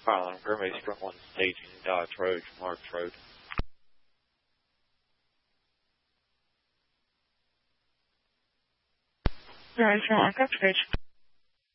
Fire Grimmy Sprint 1 staging Dodge Road, Marks Road. Dodge Road, Marks Road.